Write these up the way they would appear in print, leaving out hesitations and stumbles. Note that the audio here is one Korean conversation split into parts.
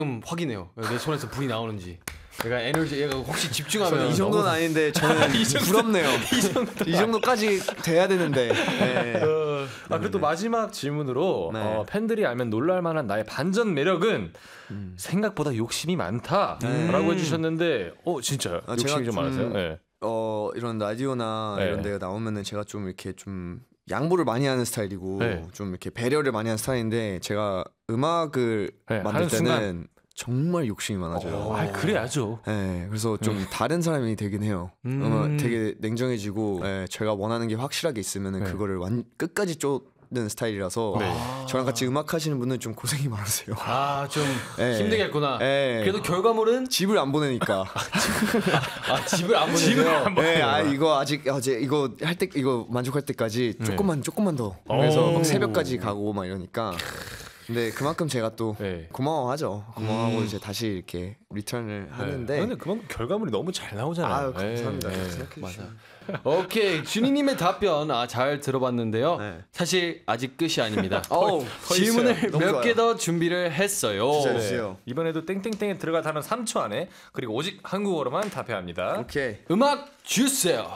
확인해요. 내 손에서 불이 나오는지. 얘가 얘가 혹시 집중하면 이 정도는 아닌데 저는 부럽네요. 이 정도까지 돼야 되는데. 네. 그리고 또 마지막 질문으로 팬들이 알면 놀랄만한 나의 반전 매력은 생각보다 욕심이 많다라고 해주셨는데, 진짜 욕심이 좀 많으세요? 네. 이런 라디오나 이런 데가 나오면은 제가 좀 이렇게 좀 양보를 많이 하는 스타일이고 좀 이렇게 배려를 많이 하는 스타일인데 제가 음악을 만들 때는 순간 정말 욕심이 많아져요. 그래야죠. 네, 그래서 좀 다른 사람이 되긴 해요. 되게 냉정해지고 제가 원하는 게 확실하게 있으면은 그거를 끝까지 쫓는 스타일이라서 저랑 같이 음악 하시는 분은 좀 고생이 많으세요. 좀 힘들겠구나. 그래도 결과물은 집을 안 보내니까. 집을 안 보내요. 네, 이거 아직 이거 할 때 이거 만족할 때까지 조금만 더. 그래서 막 새벽까지 가고 막 이러니까. 근데 그만큼 제가 또 고마워하죠. 고마워하고 이제 다시 이렇게 리턴을 하는데. 근데 그만큼 결과물이 너무 잘 나오잖아요. 감사합니다. 맞아. 오케이, 준이님의 답변 잘 들어봤는데요. 사실 아직 끝이 아닙니다. 질문을 몇 개 더 준비를 했어요. 이번에도 땡땡땡에 들어갈 단어 3초 안에 그리고 오직 한국어로만 답해야 합니다. 오케이. 음악 주세요.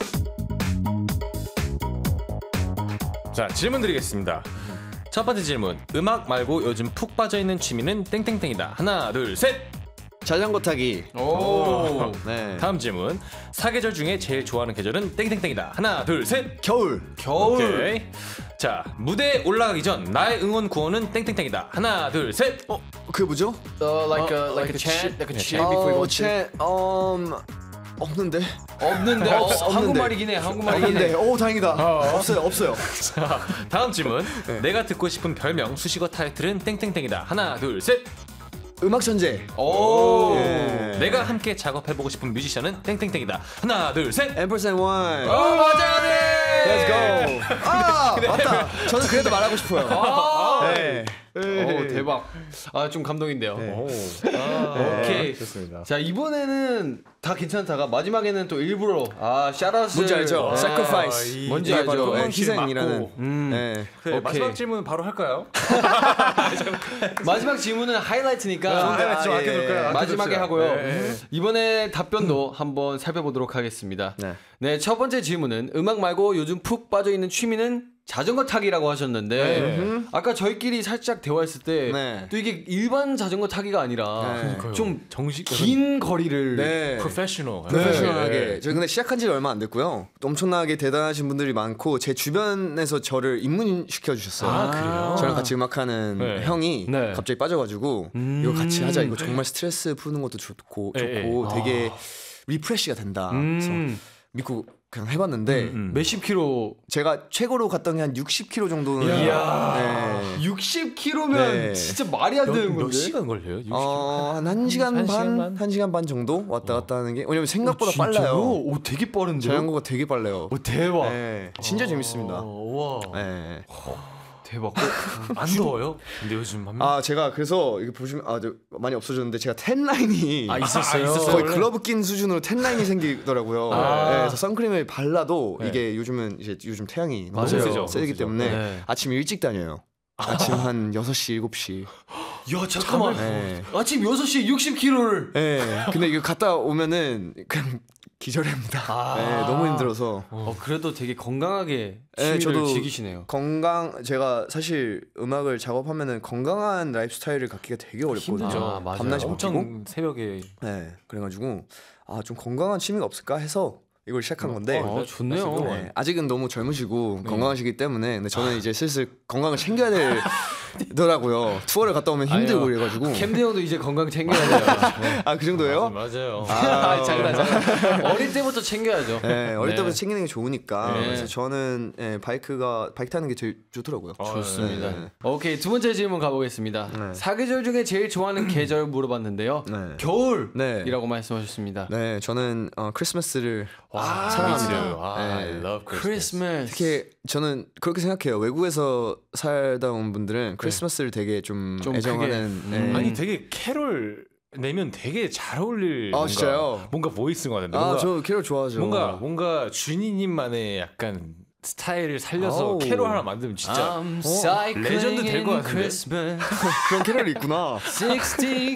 자, 질문 드리겠습니다. 첫 번째 질문. 음악 말고 요즘 푹 빠져있는 취미는 땡땡땡이다. 하나, 둘, 셋. 자전거 타기. 오. 네. 다음 질문. 사계절 중에 제일 좋아하는 계절은 땡땡땡이다. 하나, 둘, 셋. 겨울. 오케이. 자, 무대에 올라가기 전 나의 응원 구호는 땡땡땡이다. 하나, 둘, 셋. 그게 뭐죠? Like a chant before you go to. 없는데. 한국말이긴 해. 한국말이긴 해. 다행이다. 없어요. 자, 다음 질문. 내가 듣고 싶은 별명 수식어 타이틀은 땡땡땡이다. 하나, 둘, 셋. 음악 천재. 내가 함께 작업해보고 싶은 뮤지션은 땡땡땡이다. 하나, 둘, 셋. 앰플1. 맞아요. Let's go. 맞다. 저는 그래도 말하고 싶어요. 대박. 좀 감동인데요. 오케이. 좋습니다. 자, 이번에는 다 괜찮다가 마지막에는 또 일부러 샤라스 뭔지 알죠? Sacrifice. 뭔지 알죠? 희생이라는. 마지막 질문 바로 할까요? 마지막 질문은 하이라이트니까 마지막에 하고요. 이번에 답변도 한번 살펴보도록 하겠습니다. 네, 첫 번째 질문은 음악 말고 요즘 푹 빠져있는 취미는 자전거 타기라고 하셨는데 아까 저희끼리 살짝 대화했을 때 또 이게 일반 자전거 타기가 아니라 좀 정식 긴 거리를 프로페셔널하게. 저 근데 시작한 지 얼마 안 됐고요. 엄청나게 대단하신 분들이 많고 제 주변에서 저를 입문시켜 주셨어요. 그래요? 저랑 같이 음악하는 형이 갑자기 빠져가지고 이거 같이 하자. 이거 정말 스트레스 푸는 것도 좋고 되게 리프레시가 된다. 그래서 믿고 그냥 해봤는데 몇십 킬로 제가 최고로 갔던 게 한 60km 정도는. 60km면 진짜 말이 안 되는 건데. 몇 시간 걸려요? 한 1시간 반? 1시간 반 정도 왔다 갔다 하는 게. 왜냐면 생각보다 빨라요. 되게 빠른데요? 자전거가 되게 빨라요. 대박. 진짜 재밌습니다. 와. 대박. 안 더워요? 근데 요즘 제가 그래서 이거 보시면 많이 없어졌는데 제가 텐라인이 있었어요. 거의 글러브 낀 수준으로 텐라인이 생기더라고요. 그래서 선크림을 발라도 이게 요즘 태양이 너무 세기 때문에 아침 일찍 다녀요. 아침 한 6시, 7시. 야, 잠깐만. 아침 6시에 60km를. 근데 이거 갔다 오면은 그냥 기절합니다. 너무 힘들어서. 그래도 되게 건강하게 취미를 즐기시네요. 제가 사실 음악을 작업하면은 건강한 라이프 스타일을 갖기가 되게 어렵거든요. 밤낮이 엄청 새벽에. 그래가지고 좀 건강한 취미가 없을까 해서 이걸 시작한 건데. 좋네요. 아직은 너무 젊으시고 건강하시기 때문에. 근데 저는 이제 슬슬 건강을 챙겨야 되더라고요. 투어를 갔다 오면 힘들고 그래가지고. 캠드 형도 이제 건강 챙겨야 돼요. 그 정도예요? 맞아요. 장난. 어릴 때부터 챙겨야죠. 어릴 때부터 챙기는 게 좋으니까. 그래서 저는 바이크 타는 게 제일 좋더라고요. 좋습니다. 오케이, 두 번째 질문 가보겠습니다. 사계절 중에 제일 좋아하는 계절 물어봤는데요. 겨울이라고 말씀하셨습니다. 네, 저는 크리스마스를 사랑합니다. I love Christmas. 특히 저는 그렇게 생각해요. 외국에서 살다 온 분들은 크리스마스를 되게 좀 애정하는. 아니 되게 캐롤 내면 되게 잘 어울릴. 진짜요? 뭔가 보이스가 같은데. 저 캐롤 좋아하죠. 뭔가 준이님만의 약간 스타일을 살려서 캐롤 하나 만들면 진짜 레전드 될 것 같은데. 그런 캐롤이 있구나. 60